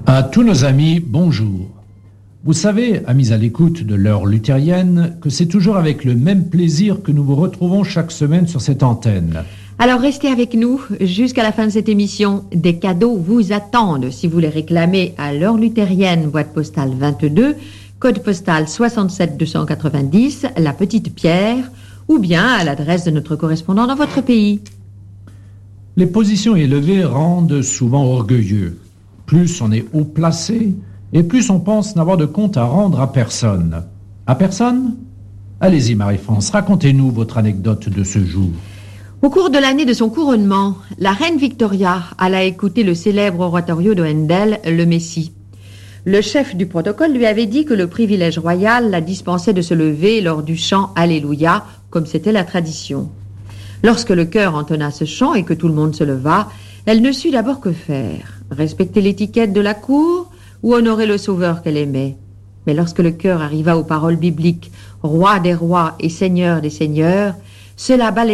À tous nos amis, bonjour. Vous savez, amis à l'écoute de l'heure luthérienne, que c'est toujours avec le même plaisir que nous vous retrouvons chaque semaine sur cette antenne. Alors restez avec nous jusqu'à la fin de cette émission. Des cadeaux vous attendent si vous les réclamez à l'heure luthérienne, boîte postale 22, code postal 67 290, La Petite Pierre, ou bien à l'adresse de notre correspondant dans votre pays. Les positions élevées rendent souvent orgueilleux. Plus on est haut placé, et plus on pense n'avoir de compte à rendre à personne. À personne ? Allez-y, Marie-France, racontez-nous votre anecdote de ce jour. Au cours de l'année de son couronnement, la reine Victoria alla écouter le célèbre oratorio de Handel, le Messie. Le chef du protocole lui avait dit que le privilège royal la dispensait de se lever lors du chant Alléluia, comme c'était la tradition. Lorsque le chœur entonna ce chant et que tout le monde se leva, elle ne sut d'abord que faire. Respecter l'étiquette de la cour ou honorer le sauveur qu'elle aimait. Mais lorsque le chœur arriva aux paroles bibliques « Roi des rois et Seigneur des seigneurs », cela balaya